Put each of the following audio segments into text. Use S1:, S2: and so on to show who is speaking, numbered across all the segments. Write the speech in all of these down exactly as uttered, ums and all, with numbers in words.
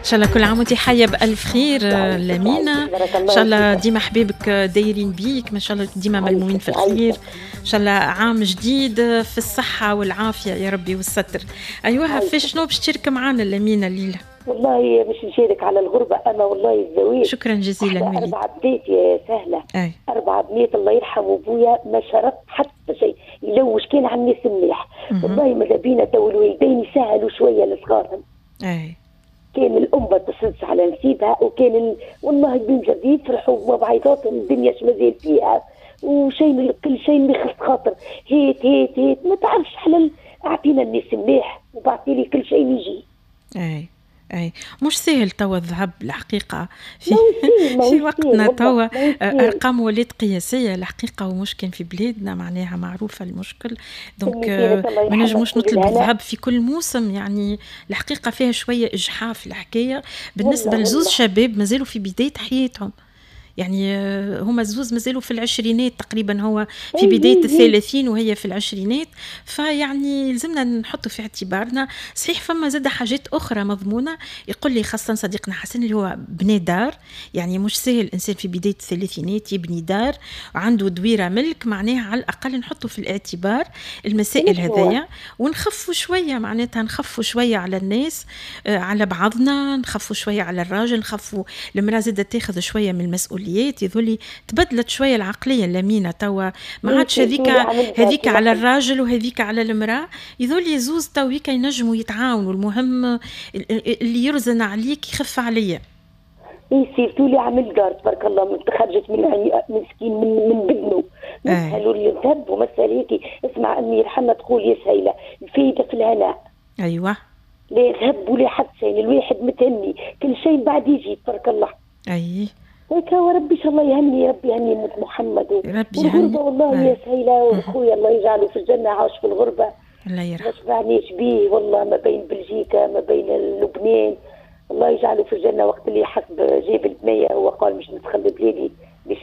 S1: ان شاء الله كل عام وانت حيه بالف خير لمينا. ان شاء الله ديما حبيبك دايرين بيك، ما شاء الله ديما ملمومين في الخير. ان شاء الله عام جديد في الصحه والعافيه يا ربي والستر. ايوه في شنو باش تشارك معنا لمينا الليله؟
S2: والله باش نشارك على الغربه انا والله الزواج.
S1: شكرا جزيلا وليد.
S2: اربع بنات يا سهله.
S1: أي.
S2: اربع بنات الله يرحم ابويا ما شرط حتى شيء يلوش، كان على الناس مليح والله. ماذا بينا تو الوالدين يسهلوا شويه لصغارهم.
S1: اي
S2: كان الام ما تصدش على نسيبها، وكان ال... والله بن جد يفرحوا وبعيطاتهم الدنيا مازال فيها وشيء كل شيء اللي خص خاطر هيت هيت هيت ما تعرفش حلال. اعطينا الناس مليح وبعطي لي كل شيء يجي.
S1: اي اي مش سهل توا الذهب الحقيقه في في وقتنا توا ارقام ولات قياسيه الحقيقه، ومش كان في بلادنا معناها معروفه المشكل. دونك ما نجموش نطلب الذهب في كل موسم، يعني الحقيقه فيها شويه اجحاف الحكايه بالنسبه لزوز شباب مازالوا في بدايه حياتهم. يعني هما زوز مازالوا في العشرينات تقريبا، هو في بداية الثلاثين وهي في العشرينات، فيعني لازمنا نحطه في اعتبارنا. صحيح فما زاد حاجات أخرى مضمونة، يقول لي خاصة صديقنا حسن اللي هو بني دار، يعني مش سهل إنسان في بداية الثلاثينات يبني دار وعنده دويرة ملك، معناها على الأقل نحطه في الاعتبار المسائل هذية ونخفوا شوية، معناتها نخفوا شوية على الناس، على بعضنا، نخفوا شوية على الراجل، نخفوا المرأة زادت تاخذ شوية من المسؤولية. يذولي تبدلت شويه العقليه لمينا توا، ما عادش هذيك هذيك على الراجل وهذيك على المراه، يذولي زوز تويك ينجموا يتعاونوا. المهم اللي يرزن عليك يخف عليا.
S2: اي سيرتو لي عمل دار تبارك الله من خرجت من مسكين من من بدنه مسهلوا لي الذهب ومسهل هيك. اسمع امي يرحمها تقول يا سهيله الفايده في الهناء.
S1: ايوه
S2: لا ذهب ولا حد شيء، الواحد متهني كل شيء بعد يجي تبارك الله.
S1: اي
S2: هيك وربي ان شاء الله يهني، ربي يهني محمد
S1: والغربه
S2: والله يا سهيله واخويا الله يجعله في الجنه عاش في الغربه
S1: الله يرحمه.
S2: ما شبعنيش بيه والله، ما بين بلجيكا ما بين لبنان، الله يجعله في الجنه. وقت اللي حسب جاب البنيه هو قال مش ندخل بلادي باش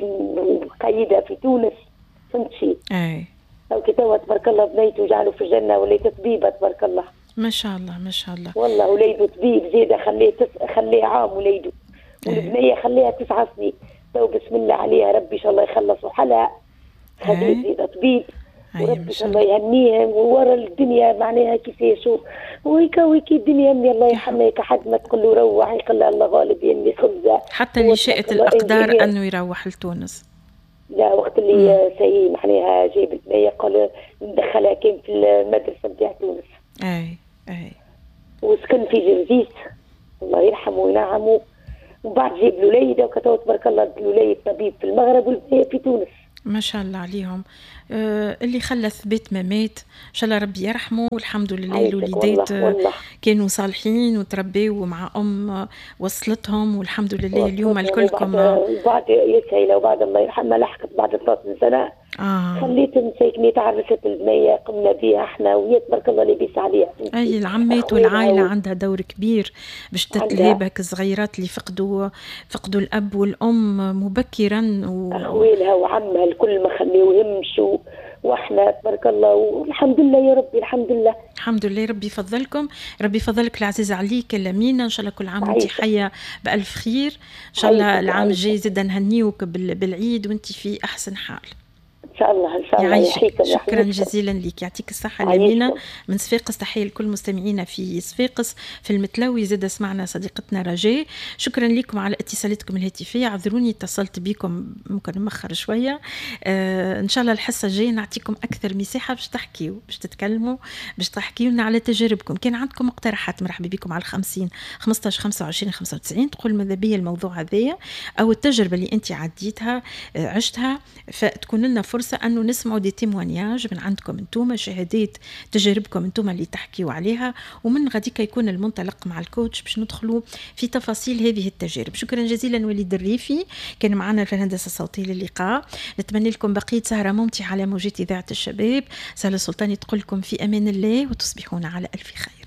S2: نقيدها في تونس، فهمت شيء؟
S1: اي
S2: او كده تبارك الله بنيته وجعله في الجنه وليت طبيبه تبارك الله
S1: ما شاء الله ما شاء الله
S2: والله. وليده طبيب زياده خليه تس... خليه عام وليده، والبنية خليها تسعة سنين تو بسم الله عليها. ربي إن شاء الله يخلصوا حلقة خليه زيادة طبيب وربي إن شاء الله يهنيهم. وورا الدنيا معناها كيف يشوف وهيك وهيك الدنيا أمي الله يحميك حد ما تقول له روح يقول الله غالب يمي خبزة.
S1: حتى اللي شاءت الأقدار أنه يروح لتونس.
S2: لا وقت اللي سي معناها جايب البنية قال ندخلها كان في المدرسة نتاع تونس.
S1: أي أي
S2: وسكن في جرزيس الله يرحمه وينعمه. وبعد جيب الوليدة وكتبوا تبارك الله الوليد طبيب في المغرب والبنية في تونس
S1: ما شاء الله عليهم. آه اللي خلى ثبات ما مات ان شاء الله ربي يرحمه. والحمد لله الوليدات كانوا صالحين وتربيوا مع ام وصلتهم والحمد لله اليوم الكلكم.
S2: وبعد يا سهيله وبعد الله يرحمها لحقت بعد ثلاثين سنه
S1: آه.
S2: خليتهم ساكنين تعرفت البنيه قمنا بها احنا وهي تبارك الله لاباس عليها.
S1: اي العمات والعائله عندها دور كبير باش تتلهبك الصغيرات اللي فقدوا فقدوا الاب والام مبكرا و...
S2: اخوالها وعمها الكل ما خليوهمش واحنا تبارك الله والحمد لله يا ربي الحمد لله
S1: الحمد لله. ربي يفضلكم، ربي يفضلك العزيز عليك لمينا. ان شاء الله كل عام وانت حيه بالف خير. ان شاء الله العام الجاي زيد نهنيوك بالعيد وانت في احسن حال
S2: ان شاء الله. ان شاء الله
S1: يعيشك. شكرا جزيلا لك، يعطيك الصحه لمينا. من صفاقس تحيه لكل مستمعينا في صفاقس في المتلوي. زاد سمعنا صديقتنا رجاء. شكرا لكم على اتصالاتكم الهاتفيه. اعذروني اتصلت بكم ممكن مؤخر شويه. آه ان شاء الله الحصه الجايه نعطيكم اكثر مساحه باش تحكيوا باش تتكلموا باش تحكيوا لنا على تجاربكم. كان عندكم مقترحات مرحبا بكم على الخمسين خمسطاش خمسة وعشرين خمسة وتسعين تقول ماذا بيا الموضوع هذايا او التجربه اللي انت عديتها عشتها، فتكون لنا فرصة أنه نسمعوا دي تيموانياج من عندكم انتم، شهادات تجاربكم انتم اللي تحكيوا عليها، ومن غاديك يكون المنطلق مع الكوتش باش ندخلوا في تفاصيل هذه التجارب. شكرا جزيلا وليد الريفي كان معنا في الهندسة الصوتية للقاء. نتمنى لكم بقية سهرة ممتعة على موجات إذاعة الشباب. سهلة السلطاني تقول لكم في أمان الله وتصبحون على ألف خير.